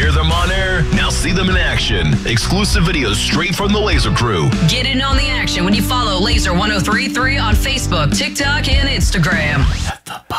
Hear them on air? Now see them in action. Exclusive videos straight from the Laser Crew. Get in on the action when you follow Laser 1033 on Facebook, TikTok, and Instagram.